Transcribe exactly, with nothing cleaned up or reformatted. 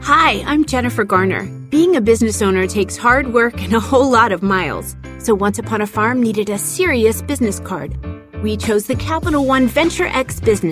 Hi, I'm Jennifer Garner. Being a business owner takes hard work and a whole lot of miles. So Once Upon a Farm needed a serious business card. We chose the Capital One Venture X Business